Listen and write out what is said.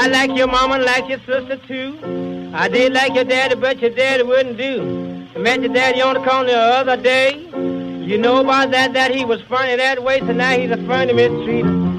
I like your mama and like your sister too. I did like your daddy, but your daddy wouldn't do. I met your daddy on the corner the other day. You know about that he was funny that way, so now he's a funny mistreater.